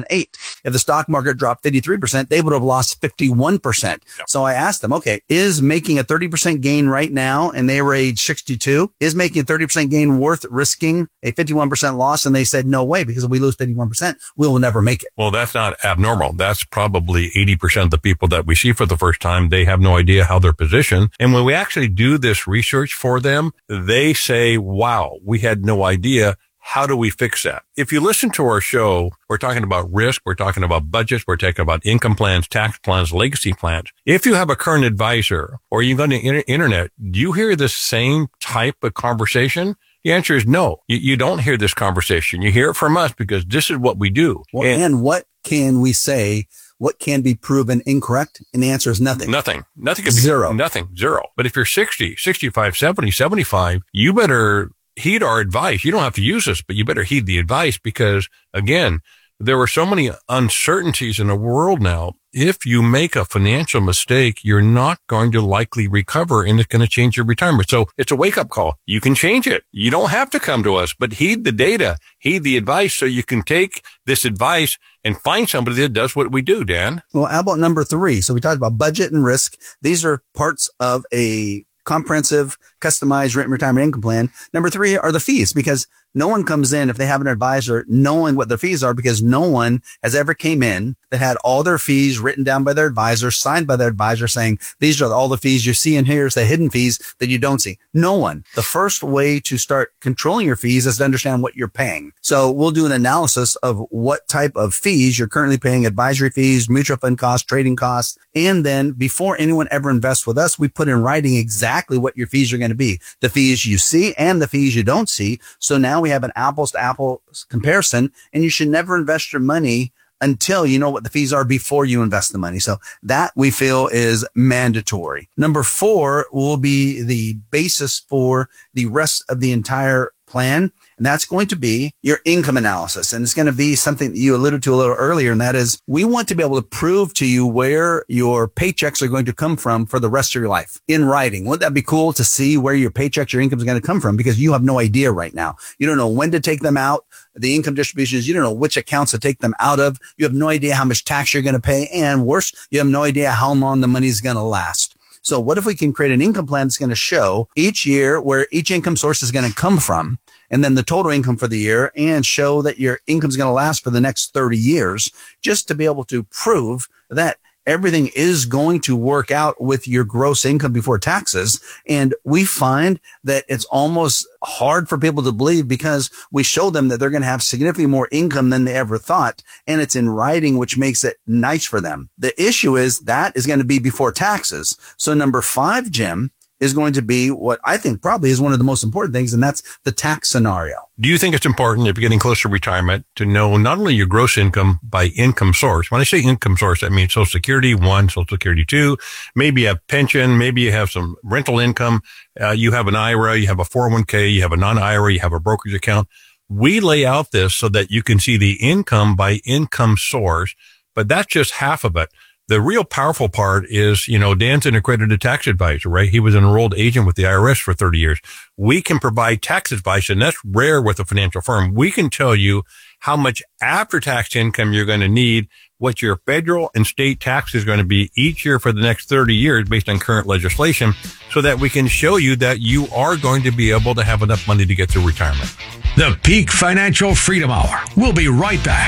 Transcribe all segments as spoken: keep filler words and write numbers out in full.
thousand eight. If the stock market dropped fifty-three percent, they would have lost fifty-one percent. Yep. So I asked them, okay, is making a thirty percent gain right now, and they were age sixty-two, is making a thirty percent gain worth risking a fifty-one percent loss? And they said, no way, because if we lose fifty-one percent, we will never make it. Well, that's not abnormal. That's probably eighty percent of the people that we see for the first time. They have no idea how they're positioned. And when we actually do this research for them, they say, wow, we had no idea. How do we fix that? If you listen to our show, we're talking about risk. We're talking about budgets. We're talking about income plans, tax plans, legacy plans. If you have a current advisor or you go on the inter- internet, do you hear the same type of conversation? The answer is no. You, you don't hear this conversation. You hear it from us because this is what we do. Well, and, and what can we say? What can be proven incorrect? And the answer is nothing. Nothing. Nothing. Can Zero. Be, nothing. Zero. But if you're sixty, sixty-five, seventy, seventy-five, you better heed our advice. You don't have to use this, but you better heed the advice because, again, there are so many uncertainties in the world now. If you make a financial mistake, you're not going to likely recover, and it's going to change your retirement. So it's a wake-up call. You can change it. You don't have to come to us, but heed the data, heed the advice so you can take this advice and find somebody that does what we do, Dan. Well, how about number three? So we talked about budget and risk. These are parts of a comprehensive, customized written retirement income plan. Number three are the fees, because no one comes in if they have an advisor knowing what their fees are, because no one has ever came in that had all their fees written down by their advisor, signed by their advisor saying, these are all the fees you see, and here's the hidden fees that you don't see. No one. The first way to start controlling your fees is to understand what you're paying. So we'll do an analysis of what type of fees you're currently paying, advisory fees, mutual fund costs, trading costs. And then before anyone ever invests with us, we put in writing exactly what your fees are going to be, the fees you see and the fees you don't see. So now we have an apples to apples comparison, and you should never invest your money until you know what the fees are before you invest the money. So that we feel is mandatory. Number four will be the basis for the rest of the entire plan. And that's going to be your income analysis. And it's going to be something that you alluded to a little earlier. And that is, we want to be able to prove to you where your paychecks are going to come from for the rest of your life in writing. Wouldn't that be cool to see where your paychecks, your income is going to come from? Because you have no idea right now. You don't know when to take them out. The income distributions, you don't know which accounts to take them out of. You have no idea how much tax you're going to pay. And worse, you have no idea how long the money is going to last. So what if we can create an income plan that's going to show each year where each income source is going to come from, and then the total income for the year, and show that your income is going to last for the next thirty years, just to be able to prove that everything is going to work out with your gross income before taxes. And we find that it's almost hard for people to believe, because we show them that they're going to have significantly more income than they ever thought. And it's in writing, which makes it nice for them. The issue is that is going to be before taxes. So number five, Jim, is going to be what I think probably is one of the most important things, and that's the tax scenario. Do you think it's important, if you're getting close to retirement, to know not only your gross income by income source? When I say income source, that means Social Security, one, Social Security, two, maybe you have pension, maybe you have some rental income, uh, you have an I R A, you have a four oh one k, you have a non-I R A, you have a brokerage account. We lay out this so that you can see the income by income source, but that's just half of it. The real powerful part is, you know, Dan's an accredited tax advisor, right? He was an enrolled agent with the I R S for thirty years. We can provide tax advice, and that's rare with a financial firm. We can tell you how much after-tax income you're going to need, what your federal and state tax is going to be each year for the next thirty years based on current legislation, so that we can show you that you are going to be able to have enough money to get through retirement. The Peak Financial Freedom Hour. We'll be right back.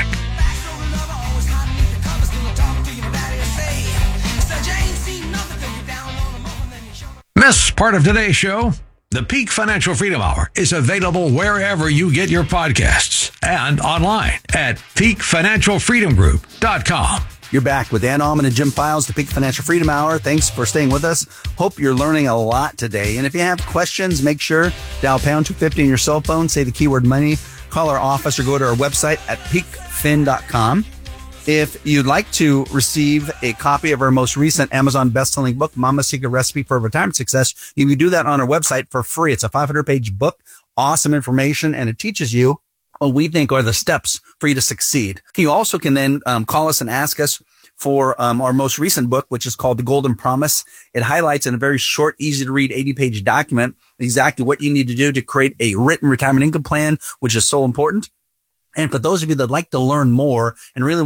Miss part of today's show? The Peak Financial Freedom Hour is available wherever you get your podcasts and online at peak financial freedom group dot com. You're back with Dan Allman and Jim Files, the Peak Financial Freedom Hour. Thanks for staying with us. Hope you're learning a lot today. And if you have questions, make sure dial pound two fifty on your cell phone, say the keyword money, call our office, or go to our website at peak fin dot com. If you'd like to receive a copy of our most recent Amazon best-selling book, Mama's Secret Recipe for Retirement Success, you can do that on our website for free. It's a five hundred page book, awesome information, and it teaches you what we think are the steps for you to succeed. You also can then um, call us and ask us for um, our most recent book, which is called The Golden Promise. It highlights in a very short, easy to read eighty page document exactly what you need to do to create a written retirement income plan, which is so important. And for those of you that like to learn more and really